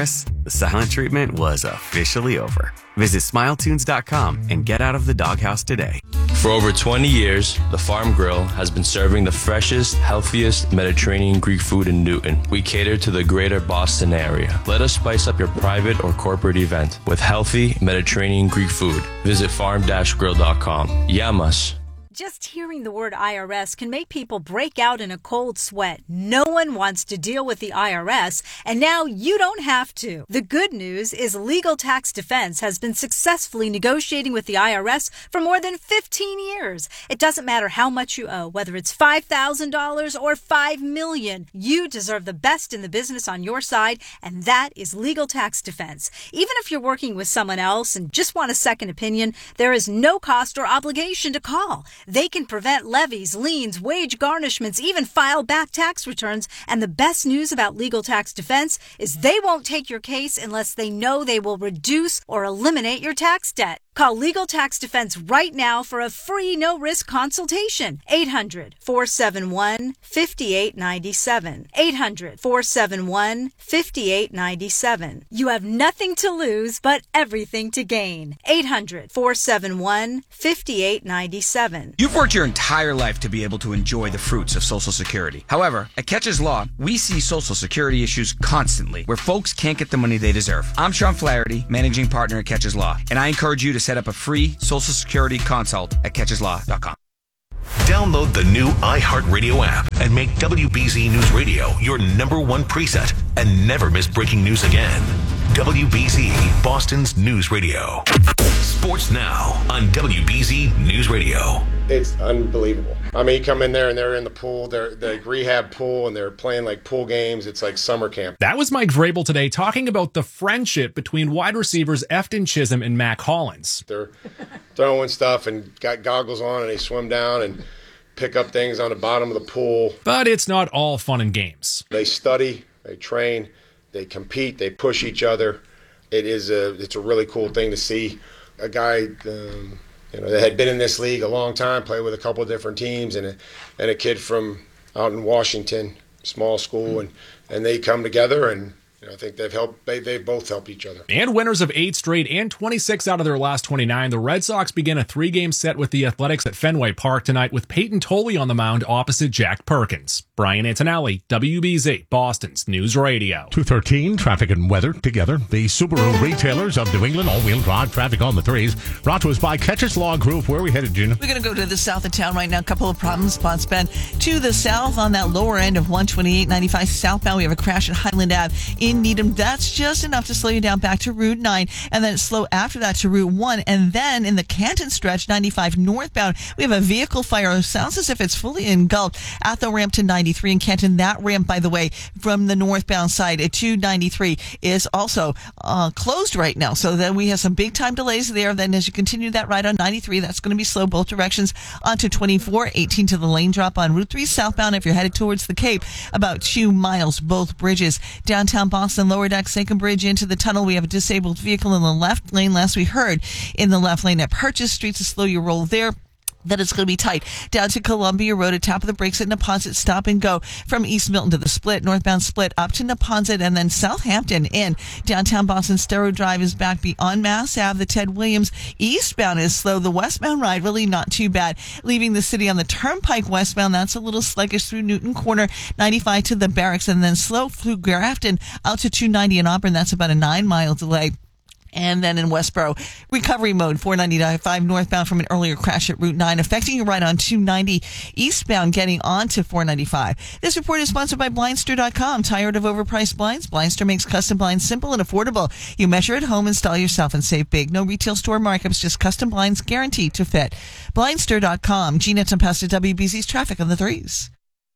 the silent treatment was officially over. Visit smile tunes dot com and get out of the doghouse today. For over twenty years, the Farm Grill has been serving the freshest, healthiest Mediterranean Greek food in Newton. We cater to the greater Boston area. Let us spice up your private or corporate event with healthy Mediterranean Greek food. Visit farm dash grill dot com. Yamas. Just hearing the word I R S can make people break out in a cold sweat. No one wants to deal with the I R S, and now you don't have to. The good news is Legal Tax Defense has been successfully negotiating with the I R S for more than fifteen years. It doesn't matter how much you owe, whether it's five thousand dollars or five million dollars. You deserve the best in the business on your side, and that is Legal Tax Defense. Even if you're working with someone else and just want a second opinion, there is no cost or obligation to call. They can prevent levies, liens, wage garnishments, even file back tax returns. And the best news about Legal Tax Defense is they won't take your case unless they know they will reduce or eliminate your tax debt. Call Legal Tax Defense right now for a free no-risk consultation. eight hundred, four seven one, five eight nine seven. eight hundred, four seven one, five eight nine seven. You have nothing to lose but everything to gain. eight hundred, four seven one, five eight nine seven. You've worked your entire life to be able to enjoy the fruits of Social Security. However, at Catches Law, we see Social Security issues constantly where folks can't get the money they deserve. I'm Sean Flaherty, managing partner at Catches Law, and I encourage you to set up a free Social Security consult at catches law dot com. Download the new iHeartRadio app and make W B Z News Radio your number one preset and never miss breaking news again. W B Z, Boston's news radio. Sports now on W B Z News Radio. It's unbelievable. I mean, you come in there and they're in the pool, they're the rehab pool, and they're playing like pool games. It's like summer camp. That was Mike Vrabel today talking about the friendship between wide receivers Efton Chisholm and Mac Hollins. They're throwing stuff and got goggles on, and they swim down and pick up things on the bottom of the pool. But it's not all fun and games. They study, they train, they compete, they push each other. It is a it's a really cool thing to see. A guy um, you know that had been in this league a long time, played with a couple of different teams, and a, and a kid from out in Washington, small school, and, and they come together, and you know, I think they've helped. They they both helped each other. And winners of eight straight and twenty-six out of their last twenty-nine, the Red Sox begin a three-game set with the Athletics at Fenway Park tonight with Peyton Tolley on the mound opposite Jack Perkins. Brian Antonelli, W B Z, Boston's News Radio. two thirteen, traffic and weather together. The Subaru retailers of New England, all-wheel drive traffic on the threes. Brought to us by Catches Law Group. Where are we headed, Gina? We're going to go to the south of town right now. A couple of problem spots, Ben. To the south on that lower end of one twenty-eight ninety-five southbound, we have a crash at Highland Ave in Needham. That's just enough to slow you down back to Route nine, and then it's slow after that to Route one. And then in the Canton stretch, ninety-five northbound, we have a vehicle fire. It sounds as if it's fully engulfed at the ramp to ninety-three in Canton. That ramp, by the way, from the northbound side at two ninety-three is also uh, closed right now. So then we have some big time delays there. Then as you continue that ride on ninety-three, that's going to be slow both directions onto twenty-four, eighteen to the lane drop on Route three southbound if you're headed towards the Cape, about two miles, both bridges. Downtown Boston, Lower Deck, Second Bridge into the tunnel. We have a disabled vehicle in the left lane. Last we heard, in the left lane at Purchase Street to slow your roll there. That it's going to be tight. Down to Columbia Road at top of the brakes at Neponset. Stop and go from East Milton to the Split, northbound Split up to Neponset, and then Southampton in. Downtown Boston, Stero Drive is back beyond Mass Ave. The Ted Williams eastbound is slow. The westbound ride really not too bad. Leaving the city on the Turnpike westbound, that's a little sluggish through Newton Corner, ninety-five to the Barracks, and then slow through Grafton out to two ninety in Auburn. That's about a nine mile delay. And then in Westboro, recovery mode, four ninety-five northbound from an earlier crash at Route nine, affecting you right on two ninety eastbound, getting on to four ninety-five. This report is sponsored by Blindster dot com. Tired of overpriced blinds? Blindster makes custom blinds simple and affordable. You measure at home, install yourself, and save big. No retail store markups, just custom blinds guaranteed to fit. Blindster dot com. Gina Tempesta, W B Z's traffic on the threes.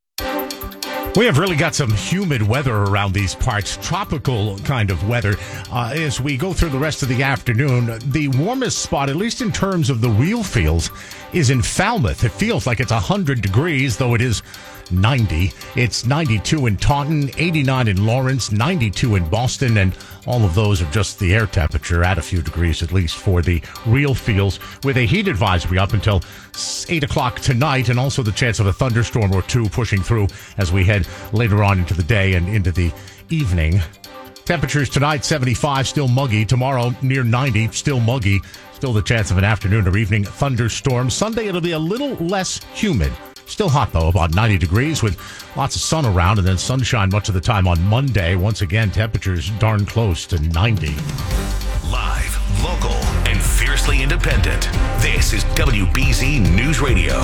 We have really got some humid weather around these parts, tropical kind of weather. Uh, as we go through the rest of the afternoon, the warmest spot, at least in terms of the real feels, is in Falmouth. It feels like it's one hundred degrees, though it is ninety. It's ninety-two in Taunton, eighty-nine in Lawrence, ninety-two in Boston, and all of those are just the air temperature at a few degrees, at least for the real feels, with a heat advisory up until eight o'clock tonight, and also the chance of a thunderstorm or two pushing through as we head later on into the day and into the evening. Temperatures tonight, seventy-five, still muggy. Tomorrow, near ninety, still muggy. Still the chance of an afternoon or evening thunderstorm. Sunday, it'll be a little less humid. Still hot, though, about ninety degrees with lots of sun around and then sunshine much of the time on Monday. Once again, temperatures darn close to ninety. Live, local, and fiercely independent. This is W B Z News Radio.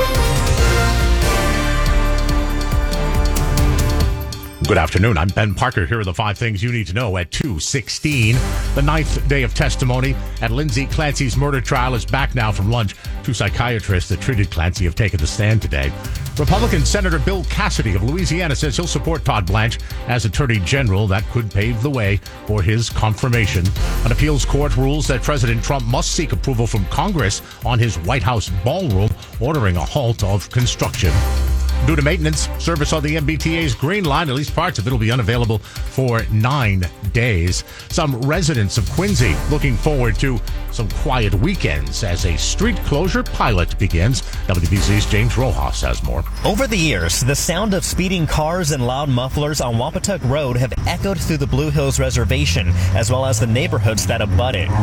Good afternoon. I'm Ben Parker. Here are the five things you need to know at two sixteen. The ninth day of testimony at Lindsay Clancy's murder trial is back now from lunch. Two psychiatrists that treated Clancy have taken the stand today. Republican Senator Bill Cassidy of Louisiana says he'll support Todd Blanche as Attorney General. That could pave the way for his confirmation. An appeals court rules that President Trump must seek approval from Congress on his White House ballroom, ordering a halt of construction. Due to maintenance, service on the M B T A's Green Line, at least parts of it, will be unavailable for nine days. Some residents of Quincy looking forward to some quiet weekends as a street closure pilot begins. W B Z's James Rojas has more. Over the years, the sound of speeding cars and loud mufflers on Wampatuck Road have echoed through the Blue Hills Reservation, as well as the neighborhoods that abut it.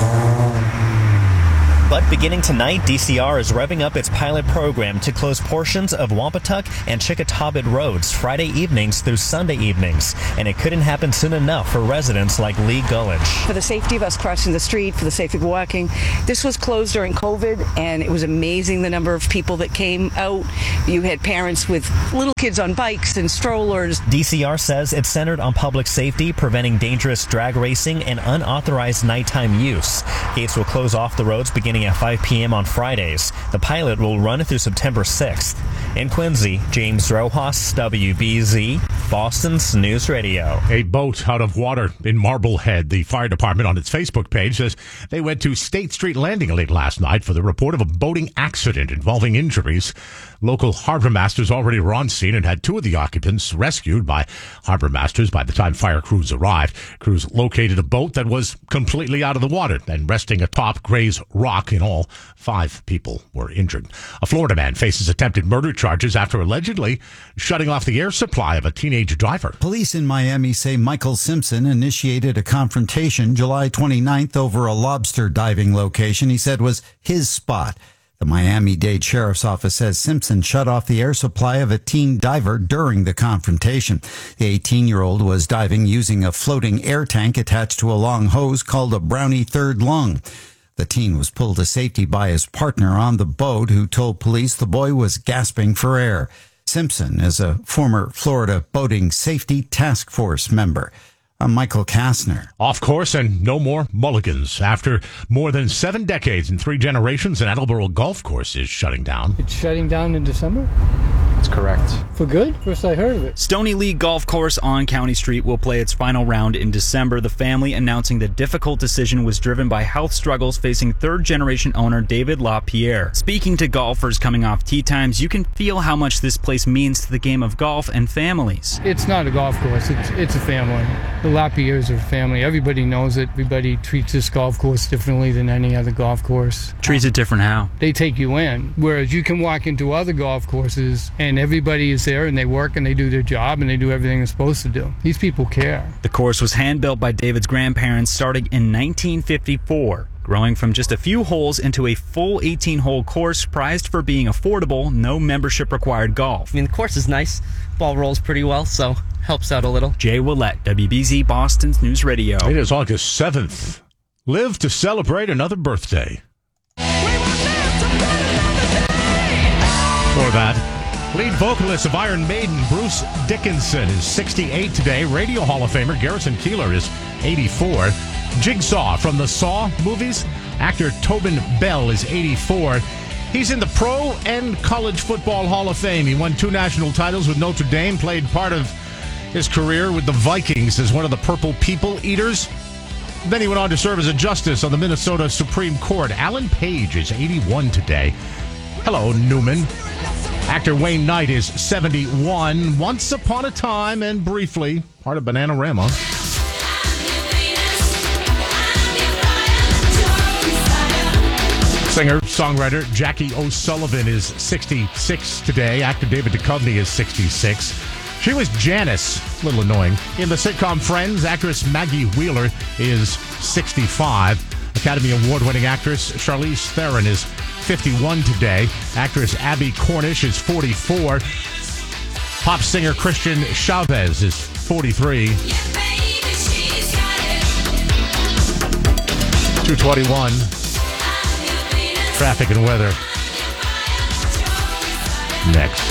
But beginning tonight, D C R is revving up its pilot program to close portions of Wampatuck and Chickatawbit roads Friday evenings through Sunday evenings. And it couldn't happen soon enough for residents like Lee Gullidge. For the safety of us crossing the street, for the safety of walking, this was closed during COVID, and it was amazing the number of people that came out. You had parents with little kids on bikes and strollers. D C R says it's centered on public safety, preventing dangerous drag racing and unauthorized nighttime use. Gates will close off the roads beginning at five p.m. on Fridays. The pilot will run through September sixth. In Quincy, James Rojas, W B Z, Boston's News Radio. A boat out of water in Marblehead. The fire department on its Facebook page says they went to State Street Landing late last night for the report of a boating accident involving injuries. Local harbor masters already were on scene and had two of the occupants rescued by harbor masters by the time fire crews arrived. Crews located a boat that was completely out of the water and resting atop Gray's Rock. In all, five people were injured. A Florida man faces attempted murder charges after allegedly shutting off the air supply of a teenage driver. Police in Miami say Michael Simpson initiated a confrontation July twenty-ninth over a lobster diving location he said was his spot. The Miami-Dade Sheriff's Office says Simpson shut off the air supply of a teen diver during the confrontation. The eighteen-year-old was diving using a floating air tank attached to a long hose called a Brownie third lung. The teen was pulled to safety by his partner on the boat, who told police the boy was gasping for air. Simpson is a former Florida Boating Safety Task Force member. I'm Michael Kastner. Off course and no more mulligans. After more than seven decades and three generations, an Attleboro golf course is shutting down. It's shutting down in December? That's correct. For good? First I heard of it. Stony League Golf Course on County Street will play its final round in December. The family announcing the difficult decision was driven by health struggles facing third-generation owner David LaPierre. Speaking to golfers coming off tee times, you can feel how much this place means to the game of golf and families. It's not a golf course. It's, it's a family. The LaPierres are a family. Everybody knows it. Everybody treats this golf course differently than any other golf course. Treats it different how? They take you in. Whereas you can walk into other golf courses and everybody is there and they work and they do their job and they do everything they're supposed to do. These people care. The course was hand-built by David's grandparents starting in nineteen fifty-four. Growing from just a few holes into a full eighteen-hole course prized for being affordable, no membership required golf. I mean, the course is nice. Ball rolls pretty well, so helps out a little. Jay Willett, W B Z Boston's News Radio. It is August seventh. Live to celebrate another birthday. For that, lead vocalist of Iron Maiden, Bruce Dickinson, is sixty-eight today. Radio Hall of Famer Garrison Keillor is eighty-four. Jigsaw from the Saw movies, actor Tobin Bell is eighty-four. He's in the Pro and College Football Hall of Fame. He won two national titles with Notre Dame, played part of his career with the Vikings as one of the Purple People Eaters. Then he went on to serve as a justice on the Minnesota Supreme Court. Alan Page is eighty-one today. Hello, Newman. Actor Wayne Knight is seventy-one. Once upon a time and briefly part of Bananarama. Singer-songwriter Jackie O'Sullivan is sixty-six today. Actor David Duchovny is sixty-six. She was Janice, a little annoying. In the sitcom Friends, actress Maggie Wheeler is sixty-five. Academy Award-winning actress Charlize Theron is fifty-one today. Actress Abby Cornish is forty-four. Pop singer Christian Chavez is forty-three. two twenty-one. Traffic and weather. Next.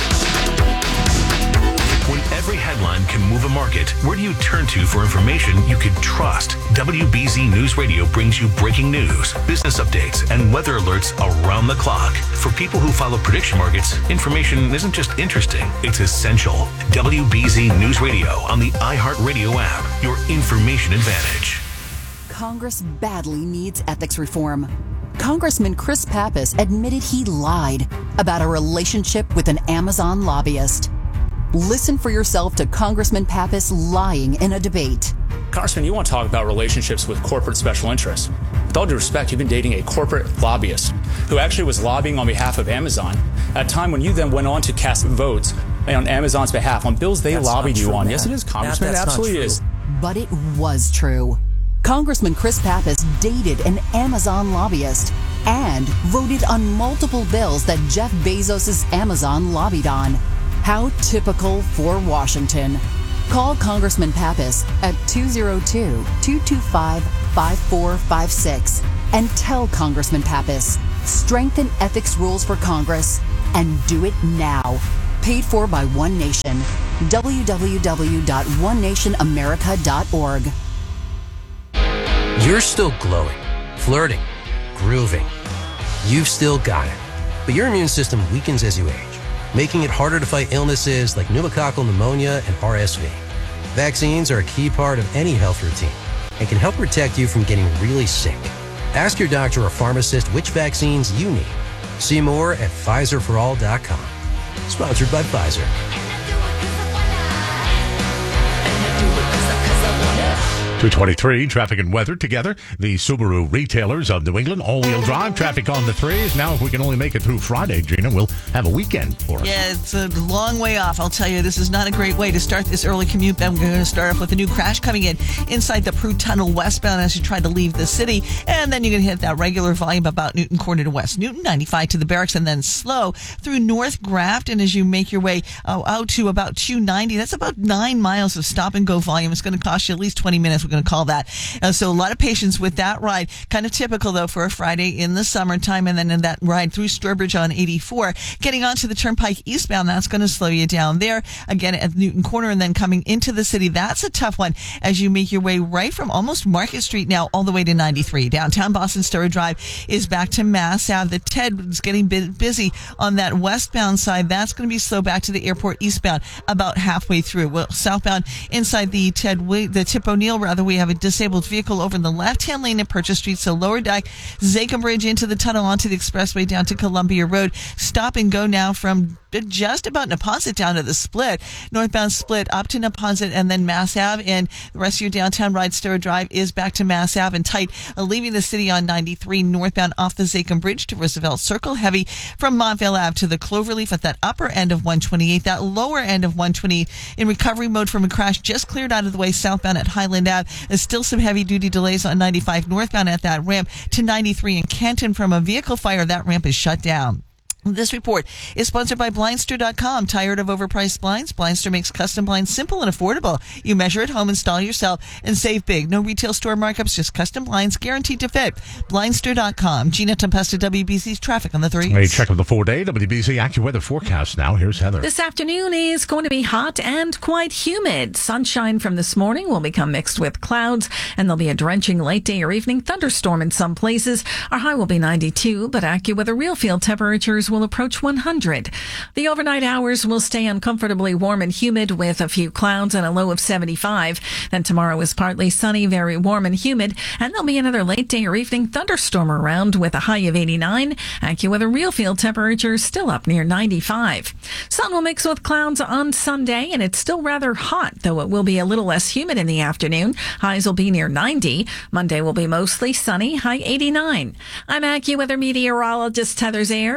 When every headline can move a market, where do you turn to for information you can trust? W B Z News Radio brings you breaking news, business updates, and weather alerts around the clock. For people who follow prediction markets, information isn't just interesting, it's essential. W B Z News Radio on the iHeartRadio app, your information advantage. Congress badly needs ethics reform. Congressman Chris Pappas admitted he lied about a relationship with an Amazon lobbyist. Listen for yourself to Congressman Pappas lying in a debate. Congressman, you want to talk about relationships with corporate special interests. With all due respect, you've been dating a corporate lobbyist who actually was lobbying on behalf of Amazon at a time when you then went on to cast votes on Amazon's behalf on bills they That's lobbied you true, on. man. Yes, it is, Congressman. That, it absolutely not is. But it was true. Congressman Chris Pappas dated an Amazon lobbyist and voted on multiple bills that Jeff Bezos' Amazon lobbied on. How typical for Washington. Call Congressman Pappas at two oh two, two two five, five four five six and tell Congressman Pappas, strengthen ethics rules for Congress and do it now. Paid for by One Nation. w w w dot one nation america dot org. You're still glowing, flirting, grooving. You've still got it. But your immune system weakens as you age, making it harder to fight illnesses like pneumococcal pneumonia and R S V. Vaccines are a key part of any health routine and can help protect you from getting really sick. Ask your doctor or pharmacist which vaccines you need. See more at Pfizer for all dot com. Sponsored by Pfizer. two twenty-three, traffic and weather together. The Subaru retailers of New England, all-wheel drive, traffic on the threes. Now, if we can only make it through Friday, Gina, we'll have a weekend for us. Yeah, it's a long way off. I'll tell you, this is not a great way to start this early commute. I'm going to start off with a new crash coming in inside the Prue Tunnel westbound as you try to leave the city. And then you're going to hit that regular volume about Newton Corner to West Newton, ninety-five to the barracks, and then slow through North Grafton as you make your way uh, out to about two ninety. That's about nine miles of stop-and-go volume. It's going to cost you at least twenty minutes. We're going to call that. Uh, so a lot of patience with that ride. Kind of typical, though, for a Friday in the summertime. And then in that ride through Sturbridge on eighty-four, getting onto the Turnpike eastbound, that's going to slow you down there. Again, at Newton Corner and then coming into the city, that's a tough one as you make your way right from almost Market Street now all the way to ninety-three. Downtown Boston Storer Drive is back to Mass Ave. The Ted is getting busy on that westbound side. That's going to be slow back to the airport eastbound about halfway through. Well, southbound inside the Ted, the Tip O'Neill, rather, we have a disabled vehicle over in the left-hand lane at Purchase Street. So lower deck, Zachem Bridge into the tunnel onto the expressway down to Columbia Road. Stop and go now from just about Neponset down to the Split. Northbound Split up to Neponset and then Mass Ave. And the rest of your downtown ride, Storer Drive, is back to Mass Ave and tight, uh, leaving the city on ninety-three northbound off the Zachem Bridge to Roosevelt Circle. Heavy from Montvale Ave to the Cloverleaf at that upper end of one twenty-eight. That lower end of one twenty in recovery mode from a crash just cleared out of the way southbound at Highland Ave. There's still some heavy duty delays on ninety-five northbound at that ramp to ninety-three in Canton from a vehicle fire. That ramp is shut down. This report is sponsored by Blindster dot com. Tired of overpriced blinds? Blindster makes custom blinds simple and affordable. You measure at home, install yourself, and save big. No retail store markups, just custom blinds guaranteed to fit. Blindster dot com. Gina Tempesta, W B C's traffic on the three. A check of the four-day W B C AccuWeather forecast now. Here's Heather. This afternoon is going to be hot and quite humid. Sunshine from this morning will become mixed with clouds, and there'll be a drenching late day or evening thunderstorm in some places. Our high will be ninety-two, but AccuWeather real field temperatures will approach one hundred. The overnight hours will stay uncomfortably warm and humid with a few clouds and a low of seventy-five. Then tomorrow is partly sunny, very warm and humid, and there'll be another late day or evening thunderstorm around with a high of eighty-nine. AccuWeather real field temperatures still up near ninety-five. Sun will mix with clouds on Sunday, and it's still rather hot, though it will be a little less humid in the afternoon. Highs will be near ninety. Monday will be mostly sunny, high eighty-nine. I'm AccuWeather meteorologist Heather Zayer, W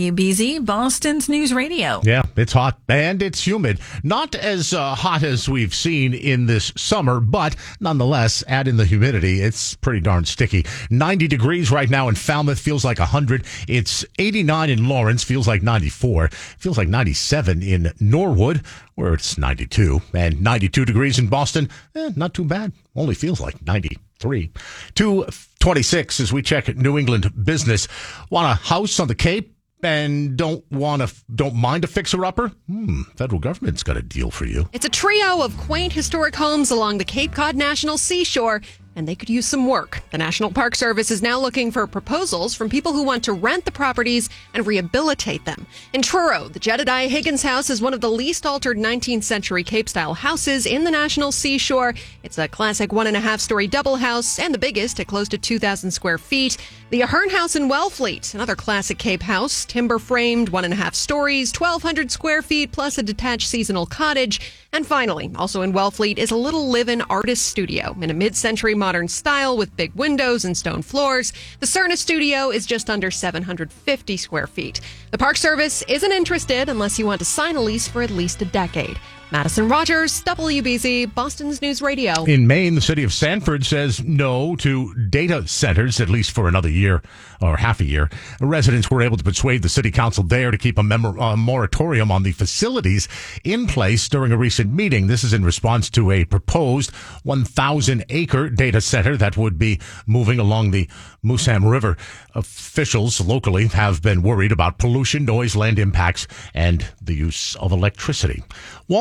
W B Z, Boston's News Radio. Yeah, it's hot and it's humid. Not as uh, hot as we've seen in this summer, but nonetheless, add in the humidity, it's pretty darn sticky. ninety degrees right now in Falmouth, feels like one hundred. It's eighty-nine in Lawrence, feels like ninety-four. Feels like ninety-seven in Norwood, where it's ninety-two. And ninety-two degrees in Boston, eh, not too bad. Only feels like ninety-three. two twenty-six as we check New England business. Want a house on the Cape and don't want to, don't mind a fixer-upper? Hmm, federal government's got a deal for you. It's a trio of quaint historic homes along the Cape Cod National Seashore, and they could use some work. The National Park Service is now looking for proposals from people who want to rent the properties and rehabilitate them. In Truro, the Jedediah Higgins House is one of the least altered nineteenth century Cape-style houses in the National Seashore. It's a classic one and a half story double house and the biggest at close to two thousand square feet. The Ahern House in Wellfleet, another classic Cape house, timber framed, one and a half stories, twelve hundred square feet plus a detached seasonal cottage. And finally, also in Wellfleet is a little live-in artist studio in a mid-century modern style with big windows and stone floors. The Cerna studio is just under seven hundred fifty square feet. The Park Service isn't interested unless you want to sign a lease for at least a decade. Madison Rogers, W B Z, Boston's News Radio. In Maine, the city of Sanford says no to data centers, at least for another year or half a year. Residents were able to persuade the city council there to keep a, mem- a moratorium on the facilities in place during a recent meeting. This is in response to a proposed one thousand acre data center that would be moving along the Moosham River. Officials locally have been worried about pollution, noise, land impacts, and the use of electricity.